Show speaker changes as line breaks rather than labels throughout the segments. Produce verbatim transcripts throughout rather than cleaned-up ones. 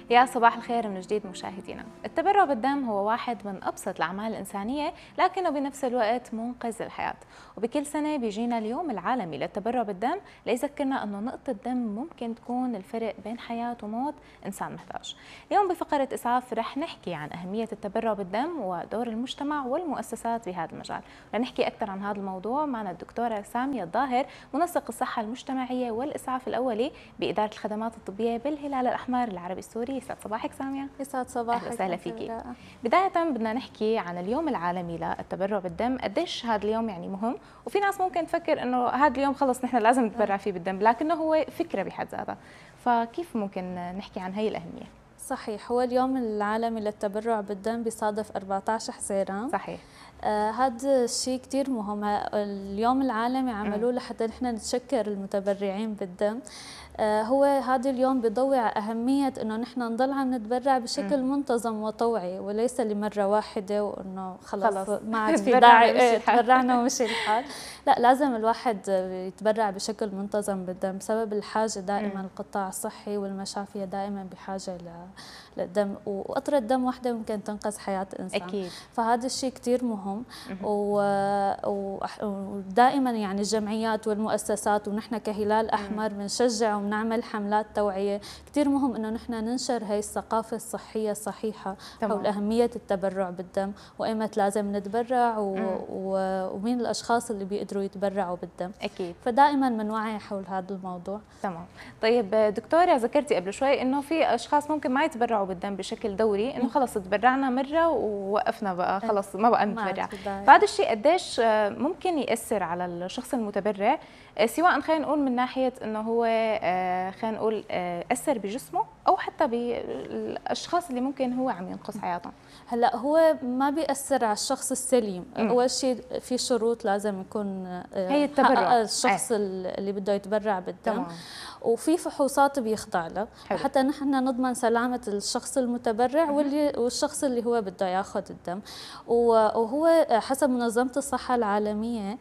يا صباح الخير من جديد مشاهدينا. التبرع بالدم هو واحد من أبسط الأعمال الإنسانية، لكنه بنفس الوقت منقذ الحياة. وبكل سنة بيجينا اليوم العالمي للتبرع بالدم ليذكرنا أنه نقطة دم ممكن تكون الفرق بين حياة وموت إنسان محتاج. اليوم بفقرة إسعاف رح نحكي عن أهمية التبرع بالدم ودور المجتمع والمؤسسات بهذا المجال. لنحكي أكثر عن هذا الموضوع معنا الدكتورة سامية الظاهر، منسق الصحة المجتمعية والإسعاف الأولي بإدارة الخدمات الطبية بالهلال الأحمر العربي السوري. يسعد صباحك سامية.
يسعد صباحك.
أهلا وسهلا فيكي. بداية بدنا نحكي عن اليوم العالمي للتبرع بالدم، قديش هذا اليوم يعني مهم، وفي ناس ممكن تفكر إنه هذا اليوم خلص نحن لازم نتبرع فيه بالدم، لكنه هو فكرة بحد ذاتها، فكيف ممكن نحكي عن هي الأهمية؟
صحيح، هو اليوم العالمي للتبرع بالدم بيصادف أربعة عشر حزيران.
صحيح.
آه هذا الشيء كثير مهم. اليوم العالمي عملوه لحتى نحن نتشكر المتبرعين بالدم. آه هو هذا اليوم بيضوي على أهمية إنه نحن نضل عم نتبرع بشكل م. منتظم وطوعي، وليس لمرة واحدة وإنه خلص, خلص. ما عاد في داعي تبرعنا ومشي الحال. لا، لازم الواحد يتبرع بشكل منتظم بالدم بسبب الحاجة دائما. م. القطاع الصحي والمشافي دائما بحاجة للدم، وقطرة دم واحدة ممكن تنقذ حياة إنسان.
أكيد.
فهذا الشيء كثير مهم. ودائما يعني الجمعيات والمؤسسات ونحن كهلال أحمر بنشجع وبنعمل حملات توعية. كثير مهم إنه نحن ننشر هاي الثقافة الصحية الصحيحة حول أهمية التبرع بالدم، وإمتى لازم نتبرع و... و... ومين الأشخاص اللي بيقدروا يتبرعوا بالدم.
أكيد.
فدائما بنوعي حول هذا الموضوع.
تمام. طيب دكتورة، ذكرتي قبل شوي إنه في أشخاص ممكن ما يتبرعوا بالدم بشكل دوري، إنه خلص تبرعنا مرة ووقفنا بقى، خلص ما بقى نتبرع. فهذا الشيء قديش ممكن يأثر على الشخص المتبرع، سواء خلينا نقول من ناحية إنه هو خلينا نقول أثر بجسمه أو حتى بالأشخاص اللي ممكن هو عم ينقذ حياتهم؟
هلا هو ما بيأثر على الشخص السليم. م. أول شيء في شروط لازم يكون
هي التبرع
الشخص أي. اللي بده يتبرع بالدم. تمام. وفي فحوصات بيخضع له حتى نحن نضمن سلامة الشخص المتبرع واللي والشخص اللي هو بده ياخذ الدم. وهو حسب منظمة الصحة العالمية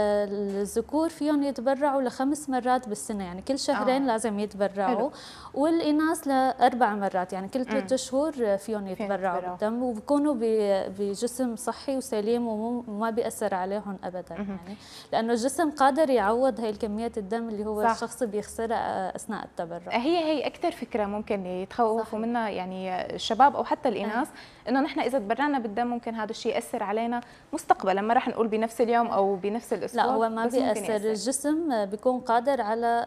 الذكور فيهم يتبرعوا لخمس مرات بالسنة، يعني كل شهرين آه. لازم يتبرعوا. حلو. والإناث لأربع مرات، يعني كل ثلاث شهور فيهم يتبرعوا بالدم، وبيكونوا بجسم صحي وسليم وما بيأثر عليهم أبدا. يعني لأنه الجسم قادر يعوض هاي الكمية الدم اللي هو صح. الشخص بيخسرها أثناء التبرع.
هي هي أكثر فكرة ممكن يتخوفوا منها يعني الشباب أو حتى الإناث، إنه نحن إذا تبرعنا بالدم ممكن هذا الشيء يأثر علينا مستقبلا، ما راح نقول بنفس اليوم أو بنفس الأسبوع.
لا، هو ما بيأثر. الجسم بيكون قادر على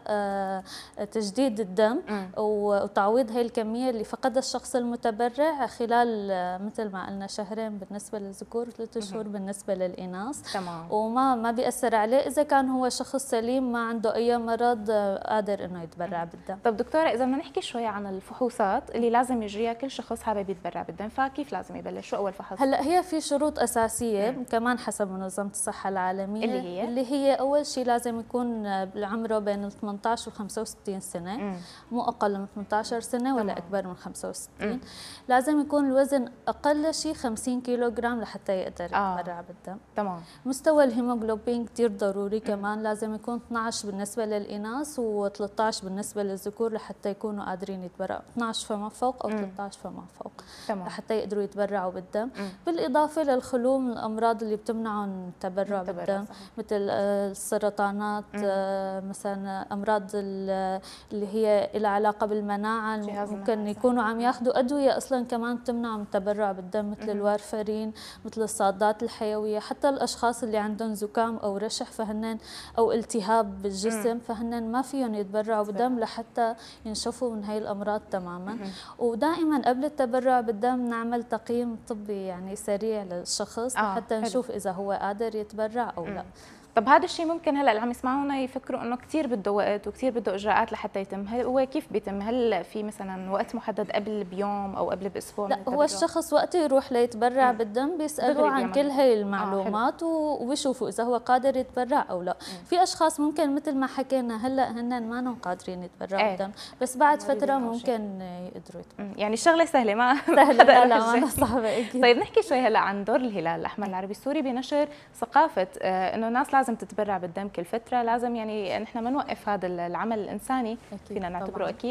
تجديد الدم م. وتعويض هي الكمية اللي فقدها الشخص المتبرع خلال مثل ما قلنا شهرين بالنسبة للذكور وثلاث شهور بالنسبة للإناث.
تمام.
وما ما بيأثر عليه إذا كان هو شخص سليم ما عنده أي مرض قادر إنه يتبرع بالدم.
طب دكتورة، إذا بدنا نحكي شوي عن الفحوصات اللي لازم يجريها كل شخص حابب يتبرع بالدم، فكيف لازم يبلش؟ شو أول فحص؟
هلا هي في شروط أساسية م. كمان حسب منظمة الصحة العالمية
اللي هي
اللي هي أول شيء لازم يكون عمره بين ثمانية عشر و خمسة وستين سنة، م. مو أقل من ثمانية عشر سنة ولا طبعا. أكبر من خمسة وستين. م. لازم يكون الوزن أقل شيء خمسين كيلوغرام لحتى يقدر
آه.
يتبرع بالدم.
تمام.
مستوى الهيموغلوبين كثير ضروري. م. كمان لازم يكون اثني عشر بالنسبة للإناث وثلاثة عشر بالنسبة للذكور لحتى يكونوا قادرين يتبرعوا، اثني عشر فما فوق أو ثلاثة عشر فما فوق.
تمام.
لحتى يقدروا يتبرعوا بالدم. م. بالإضافة للخلو من الأمراض اللي بتمنعهم التبرع بالدم، صحيح. مثل السرطانات، م. مثلا أمراض اللي هي لها علاقة بالمناعة، ممكن يكونوا عم ياخذوا أدوية أصلا كمان بتمنعهم التبرع بالدم، مثل م. الوارفرين، مثل الصادات الحيوية. حتى الأشخاص اللي عندهم زكام أو رشح فهنن أو التهاب بالجسم م. فهنن ما فيهم يتبرعوا بالدم لحتى ينشفوا من هاي الأمراض تماما. م. ودائما قبل التبرع بالدم نعمل تقييم طبي يعني سريع للشخص آه. حتى نشوف إذا هو قادر يتبرع أو م. لا.
طب هذا الشيء ممكن هلا اللي عم يسمعونا يفكروا انه كثير بده وقت وكثير بده اجراءات لحتى يتم، هل هو كيف بيتم؟ هل في مثلا وقت محدد قبل بيوم او قبل باسبوع؟
لا، هو الشخص وقت يروح ليتبرع م. بالدم بيسالوه عن كل هي المعلومات آه وبيشوفوا اذا هو قادر يتبرع او لا. م. في اشخاص ممكن مثل ما حكينا هلا هن ما هم قادرين يتبرعوا بالدم، بس بعد فتره ممكن يقدروا يتبرعوا.
يعني الشغله سهله ما
سهله لا لا ما صعبه اكيد.
طيب نحكي شوي هلا عن دور الهلال الاحمر العربي السوري بنشر ثقافه انه الناس لازم تتبرع بالدم كل فتره، لازم يعني نحن ما نوقف هذا العمل الانساني، فينا نعتبره طبعاً. اكيد.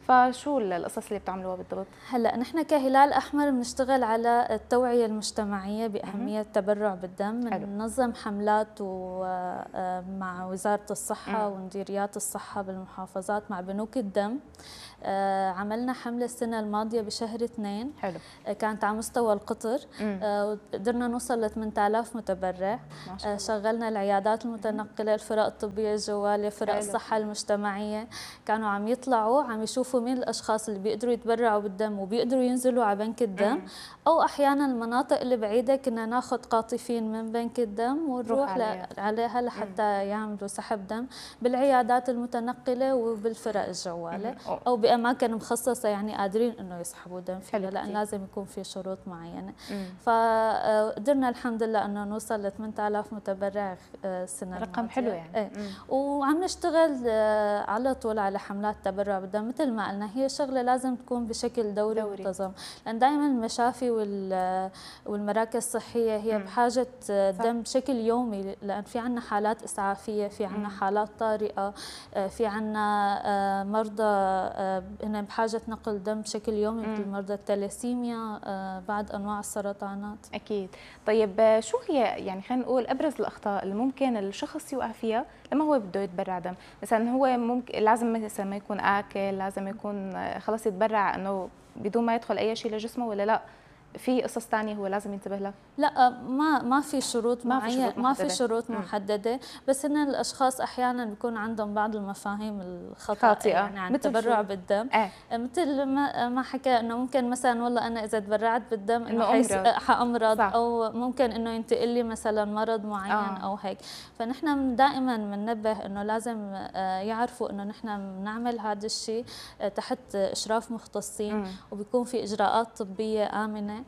فشو القصص اللي بتعملوها بالضبط؟
هلا نحن كهلال احمر بنشتغل على التوعيه المجتمعيه باهميه التبرع بالدم، بننظم حملات مع وزاره الصحه ومديريات الصحه بالمحافظات مع بنوك الدم. عملنا حمله السنه الماضيه بشهر اثنين، حلو، كانت على مستوى القطر، قدرنا نوصل ل ثمانية آلاف متبرع. شغلنا العيادات المتنقله، الفرق الطبيه الجواليه، فرق الصحه المجتمعيه، كانوا عم يطلعوا عم يشوفوا مين الاشخاص اللي بيقدروا يتبرعوا بالدم وبيقدروا ينزلوا على بنك الدم، او احيانا المناطق اللي بعيده كنا ناخذ قاطفين من بنك الدم ونروح عليها, عليها لحتى يعملوا سحب دم بالعيادات المتنقله وبالفرق الجواله، او باماكن مخصصه يعني قادرين انه يسحبوا دم فيها، لان لازم يكون في شروط معينه. فقدرنا الحمد لله انه نوصل ل ثمانية آلاف متبرع السنه الماضيه،
رقم حلو يعني.
ايه. وعم نشتغل على طول على حملات تبرع بالدم، مثل ما قلنا هي شغله لازم تكون بشكل دوري, دوري. منتظم، لان دائما المشافي والمراكز الصحيه هي م. بحاجه دم بشكل يومي، لان في عندنا حالات اسعافيه، في عندنا حالات طارئه، في عندنا مرضى هن بحاجه نقل دم بشكل يومي، مثل مرضى الثلاسيميا، بعض انواع السرطانات.
اكيد. طيب شو هي يعني خلينا نقول ابرز الاخطاء اللي ممكن الشخص يوقع فيها لما هو بده يتبرع دم؟ مثلا هو ممكن لازم مثلا ما يكون اكل، لازم يكون خلص يتبرع انه بدون ما يدخل اي شيء لجسمه، ولا لا في قصص ثانيه هو لازم ينتبه لها؟
لا، ما ما في شروط معينه، ما في شروط محدده، بس ان الاشخاص احيانا بيكون عندهم بعض المفاهيم الخاطئه يعني عن التبرع بالدم. آه. مثل ما ما حكى انه ممكن مثلا والله انا اذا تبرعت بالدم انه حامرض، او ممكن انه ينتقل لي مثلا مرض معين آه. او هيك. فنحن دائما بننبه انه لازم يعرفوا انه نحن بنعمل هذا الشيء تحت اشراف مختصين، م. وبيكون في اجراءات طبيه امنه،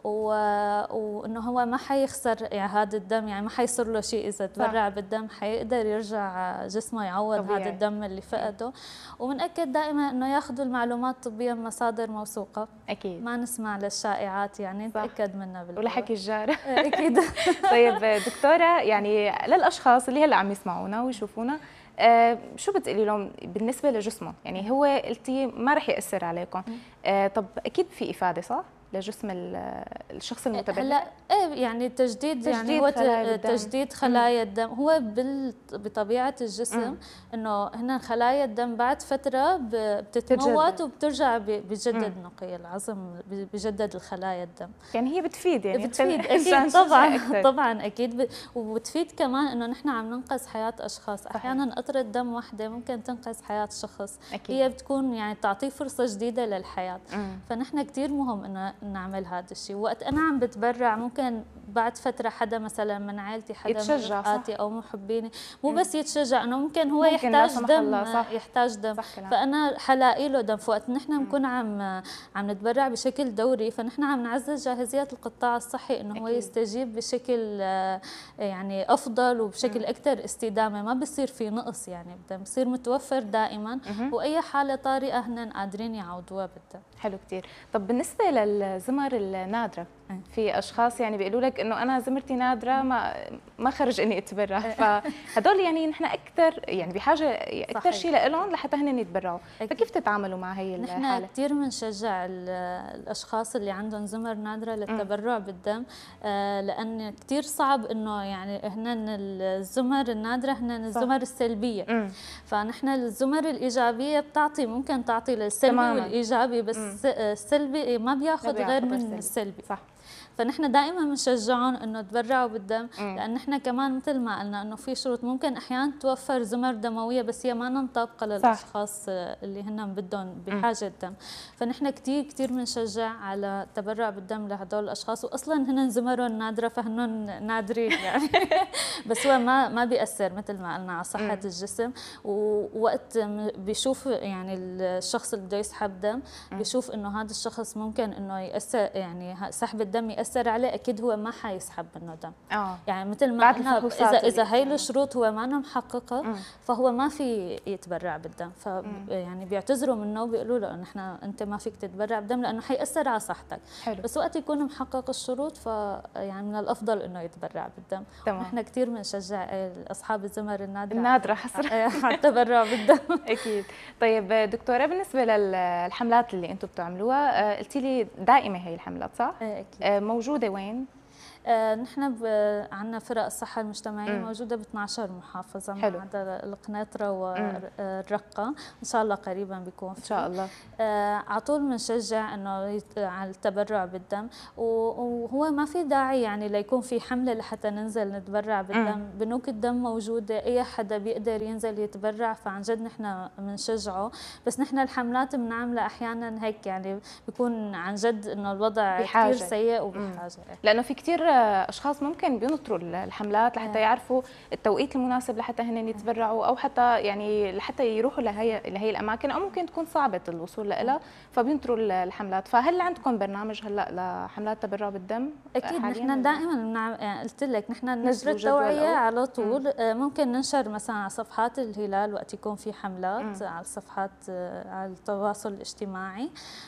وانه هو ما حيخسر يعني هذا الدم، يعني ما حيصير له شيء اذا تبرع بالدم، حيقدر يرجع جسمه يعوض طبيعي. هذا الدم اللي فقده. وبنأكد دائما انه ياخذوا المعلومات الطبيه من مصادر موثوقه، اكيد ما نسمع للشائعات، يعني نتاكد منها
ولا حكي الجار.
اكيد.
طيب دكتوره، يعني للاشخاص اللي هلا عم يسمعونا ويشوفونا، آه شو بتقولي لهم بالنسبه لجسمهم؟ يعني هو قلتي ما رح ياثر عليكم، آه طب اكيد في افاده صح لجسم الشخص المتبرع؟
هلا ايه يعني تجديد, تجديد يعني هو خلايا تجديد خلايا الدم، هو بطبيعه الجسم انه هنا خلايا الدم بعد فتره بتتموت وبترجع بجدد نقي العظم، بجدد الخلايا الدم.
يعني هي بتفيد، يعني
بتفيد اكيد طبعا طبعا اكيد، وبتفيد كمان انه نحن عم ننقذ حياه اشخاص. احيانا قطره دم واحده ممكن تنقذ حياه شخص، أكيد. هي بتكون يعني تعطيه فرصه جديده للحياه. مم. فنحن كثير مهم انه نعمل هذا الشيء. وقت انا عم بتبرع ممكن بعد فتره حدا مثلا من عائلتي، حدا من رفقاتي او محبيني، مو م. بس يتشجع انه ممكن هو ممكن يحتاج دم، يحتاج دم، فانا حلاقي له دم. فوقت نحن بنكون عم عم نتبرع بشكل دوري، فنحن عم نعزز جاهزيه القطاع الصحي انه هو يستجيب بشكل يعني افضل وبشكل م. اكثر استدامه، ما بصير في نقص يعني بالدم، بصير متوفر دائما، م. واي حاله طارئه هن قادرين يعوضوها بالدم.
حلو كثير. طب بالنسبه للزمر النادره، في اشخاص يعني بيقولوا لك انه انا زمرتي نادره، ما ما خرج اني اتبرع، فهدول يعني نحن اكثر يعني بحاجه اكثر شيء لهم لحتى هن يتبرعوا، فكيف تتعاملوا مع هي الحاله؟
نحن كثير بنشجع الاشخاص اللي عندهم زمر نادره للتبرع م. بالدم، لان كثير صعب انه يعني هن الزمر النادره هن الزمر السلبيه، م. فنحن الزمر الايجابيه بتعطي، ممكن تعطي للسلبي والايجابي، بس م. السلبي ما بياخذ غير من السلبي. صح. فنحن دائما بنشجعهم انه تبرعوا بالدم، م. لان نحن كمان مثل ما قلنا انه في شروط، ممكن احيانا توفر زمر دمويه بس هي ما مطابقه للاشخاص اللي هن بدهم بحاجه دم، فنحن كثير كثير بنشجع على التبرع بالدم لهدول الاشخاص، واصلا هن زمرهم نادره فهنن نادرين يعني بس هو ما ما بياثر مثل ما قلنا على صحه م. الجسم. ووقت بيشوف يعني الشخص اللي بده يسحب دم بيشوف انه هذا الشخص ممكن انه ياثر، يعني سحب الدم الدم ياثر عليه اكيد هو ما حيسحب منه دم.
اه
يعني مثل ما
بعد
قلنا
الفحوصات
اذا
اللي
اذا هي
بتصير.
الشروط هو ما محققه
مم.
فهو ما في يتبرع بالدم، ف
مم.
يعني بيعتذروا منه وبيقولوا له نحن انت ما فيك تتبرع بالدم لانه حيأثر على صحتك.
حلو.
بس وقت يكون محقق الشروط ف يعني من الافضل انه يتبرع بالدم.
تمام.
نحن كثير بنشجع اصحاب الزمر النادره
النادره حصرا
على التبرع بالدم.
اكيد. طيب دكتوره، بالنسبه للحملات اللي انتم بتعملوها، قلتي لي دائمه هي الحملات صح؟
ايه اكيد.
موجوده وين؟
آه نحن عندنا فرق الصحة المجتمعية
مم.
موجودة ب اثنعش محافظة،
حلو.
ما عدا القنيطرة والرقة، إن شاء الله قريبا بيكون
إن شاء الله.
آه على طول بنشجع إنه يت... على التبرع بالدم، وهو ما في داعي يعني ليكون في حملة لحتى ننزل نتبرع بالدم. مم. بنوك الدم موجودة، أي حدا بيقدر ينزل يتبرع، فعن جد نحن بنشجعه. بس نحن الحملات بنعملها أحيانا هيك يعني بيكون عن جد إنه الوضع كثير سيء وبحاجة،
لأنه في كثير اشخاص ممكن بينطروا الحملات لحتى يعرفوا التوقيت المناسب لحتى هن يتبرعوا، او حتى يعني لحتى يروحوا لهي لهي الاماكن، او ممكن تكون صعبه الوصول لها فبينطروا الحملات. فهل عندكم برنامج هلا لحملات تبرع بالدم؟
اكيد نحن دائما بنعمل، يعني قلت لك نحن ننشر التوعيه على طول. مم. ممكن ننشر مثلا على صفحات الهلال وقت يكون في حملات، مم. على الصفحات على التواصل الاجتماعي،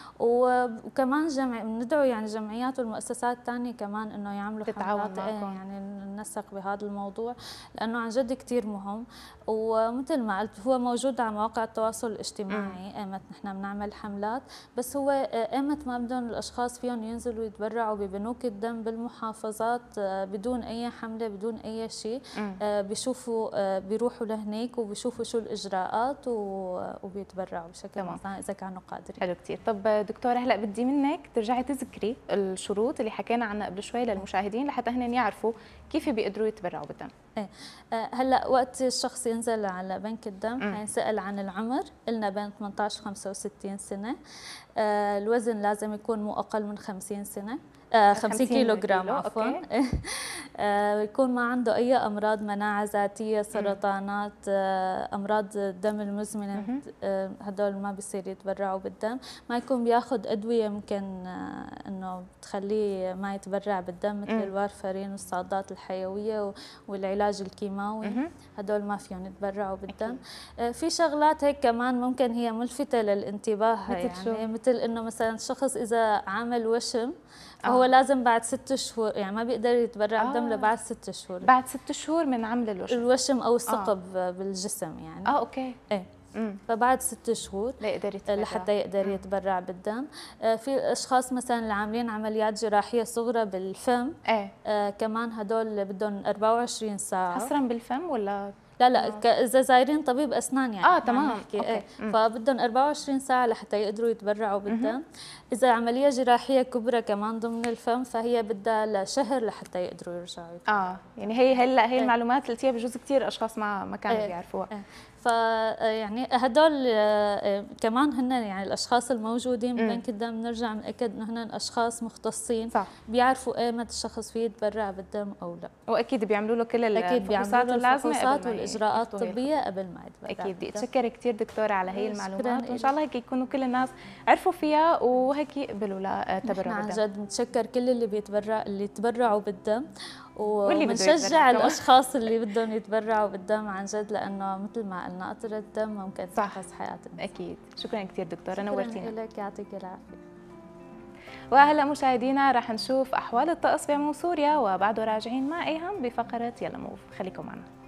وكمان جمع ندعو يعني جمعيات والمؤسسات الثانيه كمان انه يعملوا حملات يعني ننسق بهذا الموضوع، لانه عن جد كثير مهم. ومثل ما قلت هو موجود على مواقع التواصل الاجتماعي ايمت نحن بنعمل حملات، بس هو ايمت ما بدهم الاشخاص فيهم ينزلوا يتبرعوا ببنوك الدم بالمحافظات بدون اي حمله بدون اي شيء، بيشوفوا بيروحوا لهنيك وبيشوفوا شو الاجراءات وبيتبرعوا بشكل مثلا اذا كانوا قادرين.
حلو كثير. طب دكتوره، هلا بدي منك ترجعي تذكري الشروط اللي حكينا عنها قبل شوي للمشاهدين لحتى هن يعرفوا كيف بيقدروا يتبرعوا بالدم.
ايه هلا وقت الشخص ينزل على بنك الدم حينسأل عن العمر، قلنا بين ثمانية عشر وخمسة وستين سنه، آه الوزن لازم يكون مو اقل من خمسين سنه، آه خمسين كيلو جرام عفوا. آه يكون ما عنده اي امراض مناعه ذاتيه، سرطانات، آه امراض الدم المزمنه، آه هدول ما بيصير يتبرعوا بالدم. ما يكون بياخذ ادويه ممكن آه انه تخليه ما يتبرع بالدم، مثل الوارفارين والصادات الحيويه والعلاج الكيماوي، هدول ما فيهم يتبرعوا بالدم. آه في شغلات هيك كمان ممكن هي ملفته للانتباه،
مثل
يعني مثل انه مثلا الشخص اذا عامل وشم فهو آه. لازم بعد ست شهور، يعني ما بيقدر يتبرع آه. بالدم لبعد ست شهور،
بعد ست شهور من عمل الوشم
الوشم او الثقب آه. بالجسم يعني.
اه اوكي.
ايه مم. فبعد ست شهور
ليقدر يتبرع
لحتى يقدر يتبرع بالدم. آه في اشخاص مثلا اللي عاملين عمليات جراحيه صغرى بالفم، ايه آه كمان هدول بدهم أربعة وعشرين ساعه.
حصرا بالفم ولا؟
لا لا آه. اذا زايرين طبيب اسنان يعني
اه تمام
اوكي. ايه فبدهم أربعة وعشرين ساعه لحتى يقدروا يتبرعوا بالدم. اذا عمليه جراحيه كبرى كمان ضمن الفم فهي بدها شهر لحتى يقدروا يرجعوا.
اه يعني هي هلا هي المعلومات اللي قلتيها بجوز كثير اشخاص ما ما كانوا بيعرفوها.
ايه فيعني هدول كمان هن يعني الاشخاص الموجودين ببنك الدم بنرجع بنأكد انه هن اشخاص مختصين، صح. بيعرفوا ايمت الشخص فيه يتبرع بالدم او لا،
واكيد بيعملوا له كل الفحوصات اللازمه
والاجراءات الطبيه قبل ما يتبرع.
اكيد. بدي اتشكر كثير دكتوره على هي المعلومات، وان شاء الله هيك يكونوا كل الناس عرفوا فيها وهيك يقبلوا للتبرع بالدم.
عن جد بنتشكر كل اللي بيتبرع اللي تبرعوا بالدم، وبنشجع الاشخاص اللي بدهم يتبرعوا بالدم عن جد، لانه مثل ما قلنا قطره الدم ممكن تنقذ حياه الناس.
اكيد. شكرا كثير دكتوره، نورتينا.
شكرا لك، يعطيك العافيه.
وهلا مشاهدينا رح نشوف احوال الطقس بعموم سوريا، وبعده راجعين مع ايهم بفقره يلا موف، خليكم معنا.